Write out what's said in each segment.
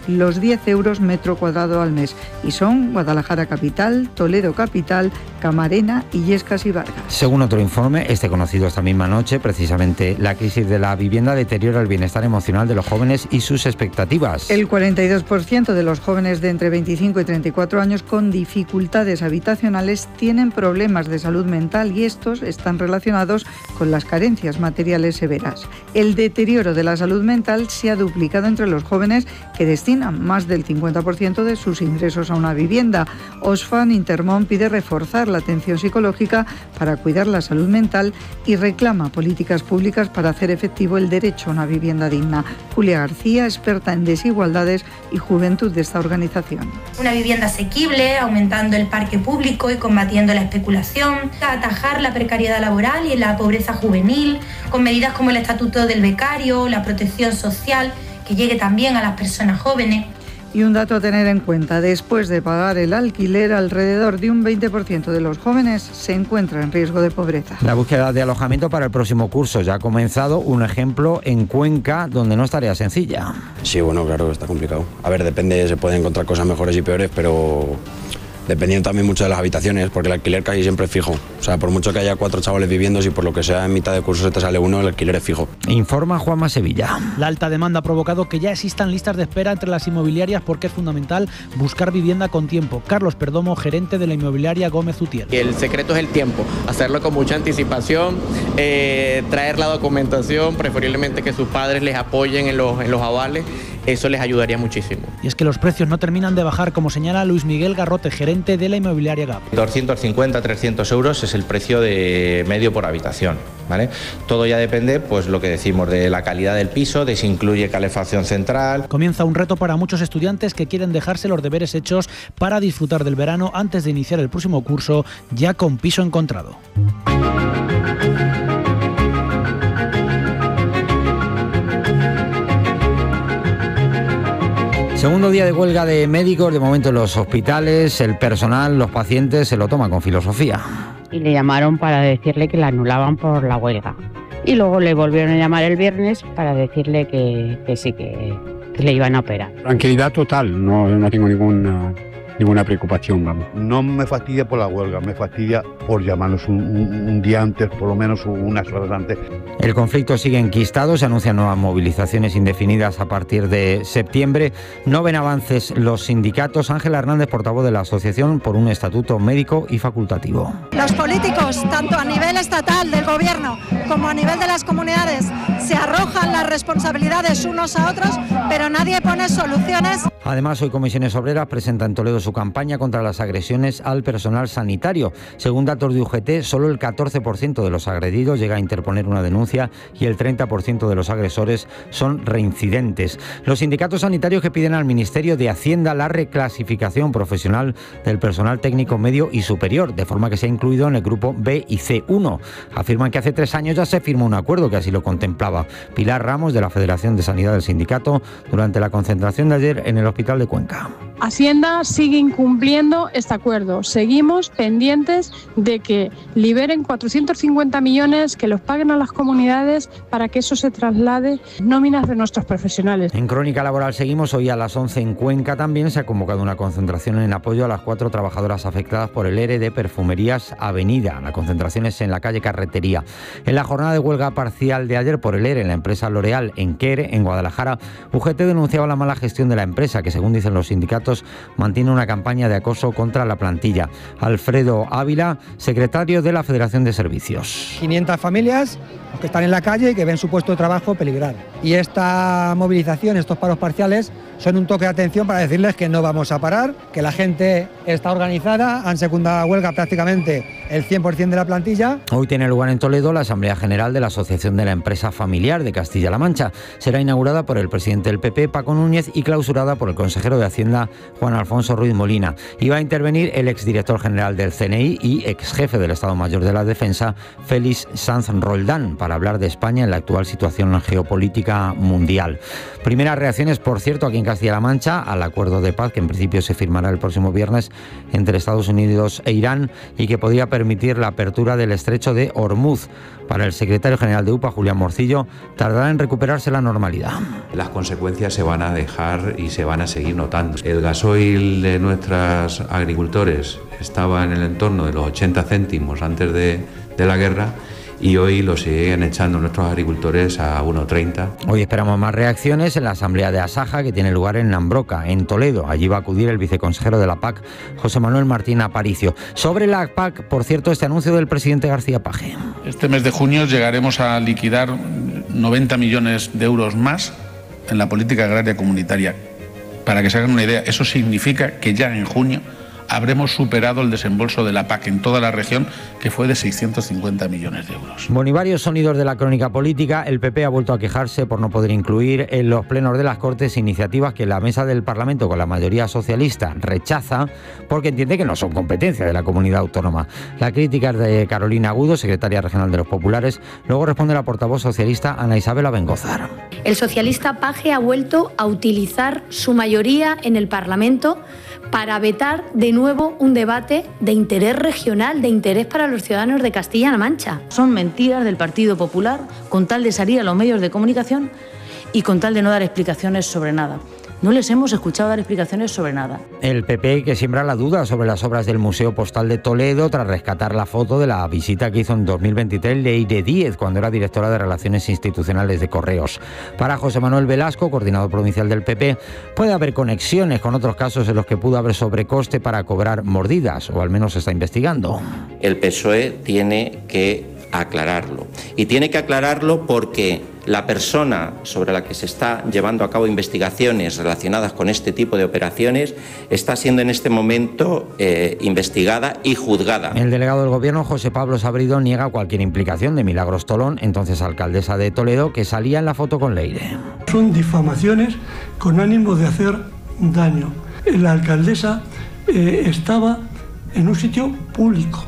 los 10 euros metro cuadrado al mes. Y son Guadalajara capital, Toledo capital, Camarena, Illescas y Vargas. Según otro informe, conocido esta misma noche, precisamente la crisis de la vivienda deteriora el bienestar emocional de los jóvenes y sus expectativas. El 42% de los jóvenes de entre 25 y 34 años con dificultades habitacionales tienen problemas de salud mental y estos están relacionados con las carencias materiales severas. El deterioro de la salud mental se ha duplicado entre los jóvenes que destinan más del 50% de sus ingresos a una vivienda. Oxfam Intermón pide reforzar la atención psicológica para cuidar la salud mental y reclama políticas públicas para hacer efectivo el derecho a una vivienda digna. Julia García, experta en desigualdades y juventud de esta organización. Una vivienda asequible, aumentando el parque público y combatiendo la especulación, atajar la precariedad laboral y la pobreza juvenil, con medidas como el estatuto del becario, la protección social, que llegue también a las personas jóvenes. Y un dato a tener en cuenta, después de pagar el alquiler, alrededor de un 20% de los jóvenes se encuentra en riesgo de pobreza. La búsqueda de alojamiento para el próximo curso ya ha comenzado, un ejemplo en Cuenca, donde no es tarea sencilla. Sí, bueno, claro, está complicado. A ver, depende, se pueden encontrar cosas mejores y peores, pero dependiendo también mucho de las habitaciones, porque el alquiler casi siempre es fijo. O sea, por mucho que haya 4 chavales viviendo, si por lo que sea en mitad de curso se te sale uno, el alquiler es fijo. Informa Juanma Sevilla. La alta demanda ha provocado que ya existan listas de espera entre las inmobiliarias porque es fundamental buscar vivienda con tiempo. Carlos Perdomo, gerente de la inmobiliaria Gómez Utiel. El secreto es el tiempo, hacerlo con mucha anticipación, traer la documentación, preferiblemente que sus padres les apoyen en los avales. Eso les ayudaría muchísimo. Y es que los precios no terminan de bajar, como señala Luis Miguel Garrote, gerente de la inmobiliaria GAP. 250 a 300 euros es el precio de medio por habitación, ¿vale? Todo ya depende, pues lo que decimos, de la calidad del piso, de si incluye calefacción central. Comienza un reto para muchos estudiantes que quieren dejarse los deberes hechos para disfrutar del verano antes de iniciar el próximo curso, ya con piso encontrado. Segundo día de huelga de médicos, de momento en los hospitales, el personal, los pacientes se lo toman con filosofía. Y le llamaron para decirle que la anulaban por la huelga. Y luego le volvieron a llamar el viernes para decirle que sí, que le iban a operar. Tranquilidad total, no tengo ninguna preocupación, vamos. No me fastidia por la huelga, me fastidia por llamarnos un día antes, por lo menos unas horas antes. El conflicto sigue enquistado, se anuncian nuevas movilizaciones indefinidas a partir de septiembre. No ven avances los sindicatos. Ángela Hernández, portavoz de la Asociación por un Estatuto Médico y Facultativo. Los políticos, tanto a nivel estatal del gobierno como a nivel de las comunidades, se arrojan las responsabilidades unos a otros, pero nadie pone soluciones. Además, hoy Comisiones Obreras presenta en Toledo su campaña contra las agresiones al personal sanitario. Según datos de UGT, solo el 14% de los agredidos llega a interponer una denuncia y el 30% de los agresores son reincidentes. Los sindicatos sanitarios que piden al Ministerio de Hacienda la reclasificación profesional del personal técnico medio y superior, de forma que sea incluido en el grupo B y C1. Afirman que hace 3 años ya se firmó un acuerdo que así lo contemplaba. Pilar Ramos, de la Federación de Sanidad del Sindicato, durante la concentración de ayer en el Hospital de Cuenca. Hacienda sigue incumpliendo este acuerdo. Seguimos pendientes de que liberen 450 millones, que los paguen a las comunidades para que eso se traslade nóminas de nuestros profesionales. En Crónica Laboral seguimos. Hoy a las 11 en Cuenca también se ha convocado una concentración en apoyo a las 4 trabajadoras afectadas por el ERE de Perfumerías Avenida. La concentración es en la calle Carretería. En la jornada de huelga parcial de ayer por el ERE en la empresa L'Oréal en Quere, en Guadalajara, UGT denunciaba la mala gestión de la empresa, que según dicen los sindicatos mantiene una campaña de acoso contra la plantilla. Alfredo Ávila, secretario de la Federación de Servicios. 500 familias que están en la calle y que ven su puesto de trabajo peligrar. Y esta movilización, estos paros parciales, son un toque de atención para decirles que no vamos a parar, que la gente está organizada, han secundado la huelga prácticamente el 100% de la plantilla. Hoy tiene lugar en Toledo la Asamblea General de la Asociación de la Empresa Familiar de Castilla-La Mancha. Será inaugurada por el presidente del PP, Paco Núñez, y clausurada por el consejero de Hacienda, Juan Alfonso Ruiz Molina. Y va a intervenir el exdirector general del CNI y exjefe del Estado Mayor de la Defensa, Félix Sanz Roldán, para hablar de España en la actual situación geopolítica mundial. Primeras reacciones, por cierto, aquí en Castilla-La Mancha al acuerdo de paz que en principio se firmará el próximo viernes entre Estados Unidos e Irán y que podría permitir la apertura del estrecho de Hormuz. Para el secretario general de UPA, Julián Morcillo, tardará en recuperarse la normalidad. Las consecuencias se van a dejar y se van a seguir notando. El gasoil de nuestros agricultores estaba en el entorno de los 80 céntimos antes de la guerra y hoy lo siguen echando nuestros agricultores a 1,30. Hoy esperamos más reacciones en la asamblea de Asaja que tiene lugar en Nambroca, en Toledo. Allí va a acudir el viceconsejero de la PAC, José Manuel Martín Aparicio. Sobre la PAC, por cierto, este anuncio del presidente García Paje. Este mes de junio llegaremos a liquidar 90 millones de euros más en la política agraria comunitaria. Para que se hagan una idea, eso significa que ya en junio habremos superado el desembolso de la PAC en toda la región, que fue de 650 millones de euros. Bueno, y varios sonidos de la crónica política. El PP ha vuelto a quejarse por no poder incluir en los plenos de las Cortes iniciativas que la mesa del Parlamento con la mayoría socialista rechaza porque entiende que no son competencia de la comunidad autónoma. La crítica es de Carolina Agudo, secretaria regional de los Populares. Luego responde la portavoz socialista Ana Isabel Abengozar. El socialista Paje ha vuelto a utilizar su mayoría en el Parlamento para vetar de nuevo un debate de interés regional, de interés para los ciudadanos de Castilla-La Mancha. Son mentiras del Partido Popular con tal de salir a los medios de comunicación y con tal de no dar explicaciones sobre nada. No les hemos escuchado dar explicaciones sobre nada. El PP que siembra la duda sobre las obras del Museo Postal de Toledo tras rescatar la foto de la visita que hizo en 2023 Leire Díez cuando era directora de Relaciones Institucionales de Correos. Para José Manuel Velasco, coordinador provincial del PP, puede haber conexiones con otros casos en los que pudo haber sobrecoste para cobrar mordidas, o al menos se está investigando. El PSOE tiene que aclararlo. Y tiene que aclararlo porque la persona sobre la que se está llevando a cabo investigaciones relacionadas con este tipo de operaciones está siendo en este momento investigada y juzgada. El delegado del Gobierno, José Pablo Sabrido, niega cualquier implicación de Milagros Tolón, entonces alcaldesa de Toledo, que salía en la foto con Leire. Son difamaciones con ánimo de hacer daño. La alcaldesa estaba en un sitio público.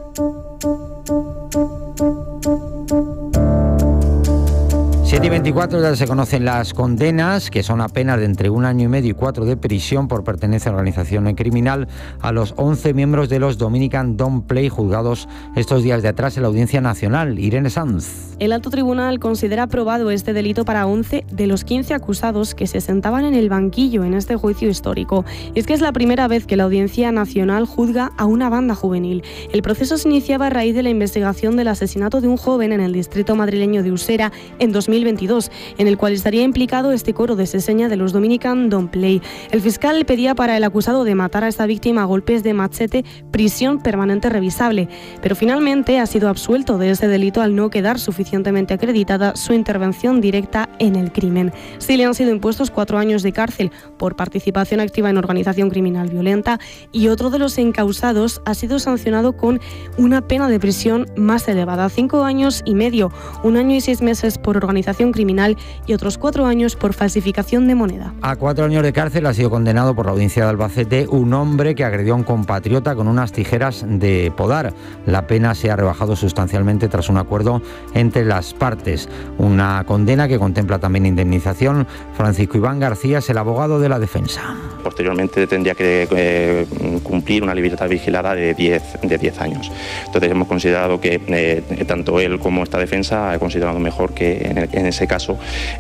7:24 ya se conocen las condenas, que son apenas de entre 1 año y medio y 4 de prisión por pertenencia a organización criminal a los 11 miembros de los Dominican Don't Play juzgados estos días de atrás en la Audiencia Nacional. Irene Sanz. El alto tribunal considera aprobado este delito para 11 de los 15 acusados que se sentaban en el banquillo en este juicio histórico. Es que es la primera vez que la Audiencia Nacional juzga a una banda juvenil. El proceso se iniciaba a raíz de la investigación del asesinato de un joven en el distrito madrileño de Usera en 2022, en el cual estaría implicado este coro de Seseña de los Dominican Don't Play. El fiscal pedía para el acusado de matar a esta víctima a golpes de machete prisión permanente revisable, pero finalmente ha sido absuelto de ese delito al no quedar suficientemente acreditada su intervención directa en el crimen. Sí le han sido impuestos 4 años de cárcel por participación activa en organización criminal violenta y otro de los encausados ha sido sancionado con una pena de prisión más elevada, 5 años y medio, 1 año y 6 meses por organización criminal y otros 4 años por falsificación de moneda. A 4 años de cárcel ha sido condenado por la Audiencia de Albacete un hombre que agredió a un compatriota con unas tijeras de podar. La pena se ha rebajado sustancialmente tras un acuerdo entre las partes. Una condena que contempla también indemnización. Francisco Iván García es el abogado de la defensa. Posteriormente tendría que cumplir una libertad vigilada de 10 años. Entonces hemos considerado que tanto él como esta defensa ha considerado mejor que en ese caso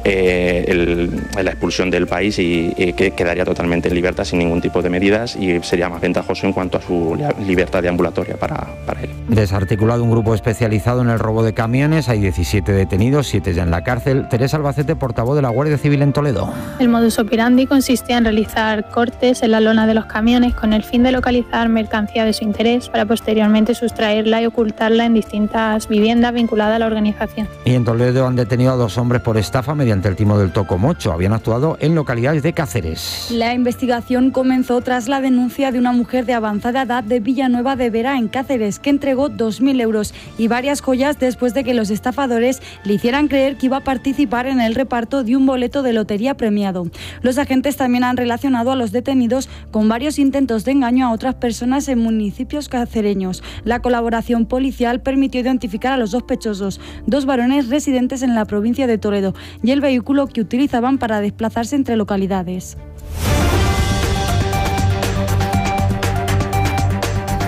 la expulsión del país y que quedaría totalmente en libertad sin ningún tipo de medidas y sería más ventajoso en cuanto a su libertad deambulatoria para él. Desarticulado un grupo especializado en el robo de camiones, hay 17 detenidos, 7 ya en la cárcel. Teresa Albacete, portavoz de la Guardia Civil en Toledo. El modus operandi consistía en realizar cortes en la lona de los camiones con el fin de localizar mercancía de su interés para posteriormente sustraerla y ocultarla en distintas viviendas vinculadas a la organización. Y en Toledo han detenido a 2 hombres por estafa mediante el timo del Tocomocho. Habían actuado en localidades de Cáceres. La investigación comenzó tras la denuncia de una mujer de avanzada edad de Villanueva de Vera en Cáceres que entregó 2.000 euros y varias joyas después de que los estafadores le hicieran creer que iba a participar en el reparto de un boleto de lotería premiado. Los agentes también han relacionado a los detenidos con varios intentos de engaño a otras personas en municipios cacereños. La colaboración policial permitió identificar a los sospechosos, 2 varones residentes en la provincia de Toledo, y el vehículo que utilizaban para desplazarse entre localidades.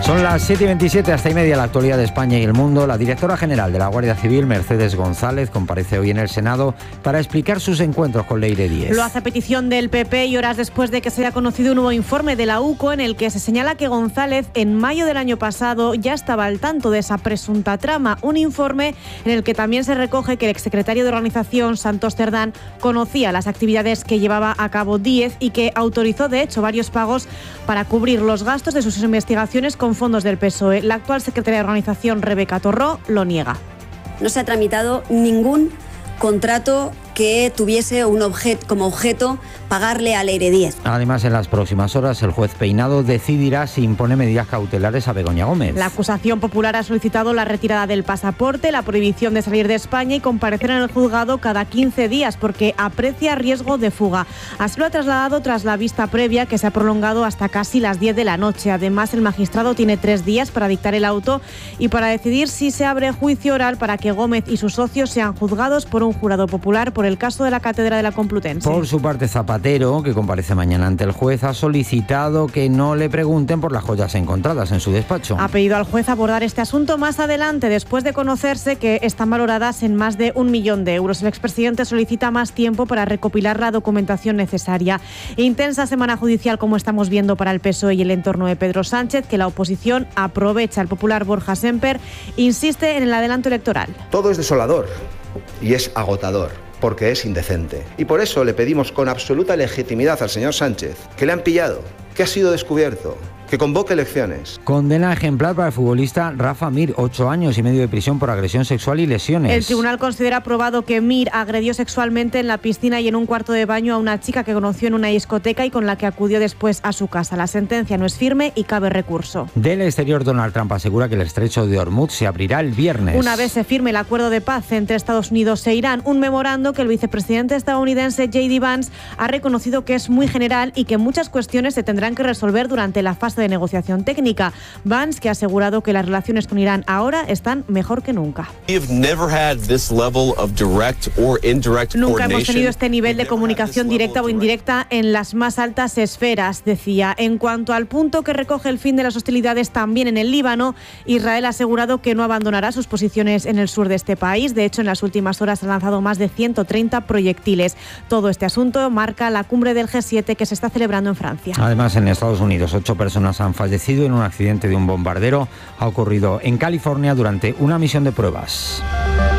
Son las 7:27, hasta y media la actualidad de España y el mundo. La directora general de la Guardia Civil, Mercedes González, comparece hoy en el Senado para explicar sus encuentros con Leire Díez. Lo hace a petición del PP y horas después de que se haya conocido un nuevo informe de la UCO en el que se señala que González en mayo del año pasado ya estaba al tanto de esa presunta trama. Un informe en el que también se recoge que el exsecretario de Organización, Santos Cerdán, conocía las actividades que llevaba a cabo Díez y que autorizó de hecho varios pagos para cubrir los gastos de sus investigaciones con fondos del PSOE. La actual secretaria de Organización, Rebeca Torró, lo niega. No se ha tramitado ningún contrato que tuviese como objeto pagarle a Leire Díez. Además, en las próximas horas, el juez Peinado decidirá si impone medidas cautelares a Begoña Gómez. La acusación popular ha solicitado la retirada del pasaporte, la prohibición de salir de España y comparecer en el juzgado cada 15 días porque aprecia riesgo de fuga. Así lo ha trasladado tras la vista previa que se ha prolongado hasta casi las 10 de la noche. Además, el magistrado tiene 3 días para dictar el auto y para decidir si se abre juicio oral para que Gómez y sus socios sean juzgados por un jurado popular por el caso de la Cátedra de la Complutense. Por su parte, Zapatero, que comparece mañana ante el juez, ha solicitado que no le pregunten por las joyas encontradas en su despacho. Ha pedido al juez abordar este asunto más adelante, después de conocerse que están valoradas en más de 1 millón de euros. El expresidente solicita más tiempo para recopilar la documentación necesaria. Intensa semana judicial, como estamos viendo, para el PSOE y el entorno de Pedro Sánchez, que la oposición aprovecha. El popular Borja Semper insiste en el adelanto electoral. Todo es desolador y es agotador, porque es indecente. Y por eso le pedimos con absoluta legitimidad al señor Sánchez que le han pillado, que ha sido descubierto, que convoque elecciones. Condena ejemplar para el futbolista Rafa Mir, 8 años y medio de prisión por agresión sexual y lesiones. El tribunal considera probado que Mir agredió sexualmente en la piscina y en un cuarto de baño a una chica que conoció en una discoteca y con la que acudió después a su casa. La sentencia no es firme y cabe recurso. Del exterior, Donald Trump asegura que el estrecho de Hormuz se abrirá el viernes. Una vez se firme el acuerdo de paz entre Estados Unidos e Irán, un memorando que el vicepresidente estadounidense J.D. Vance ha reconocido que es muy general y que muchas cuestiones se tendrán que resolver durante la fase de negociación técnica. Vance, que ha asegurado que las relaciones con Irán ahora están mejor que nunca. Nunca hemos tenido este nivel de comunicación directa o indirecta en las más altas esferas, decía. En cuanto al punto que recoge el fin de las hostilidades también en el Líbano, Israel ha asegurado que no abandonará sus posiciones en el sur de este país. De hecho, en las últimas horas ha lanzado más de 130 proyectiles. Todo este asunto marca la cumbre del G7 que se está celebrando en Francia. Además, en Estados Unidos, 8 personas han fallecido en un accidente de un bombardero. Ha ocurrido en California durante una misión de pruebas.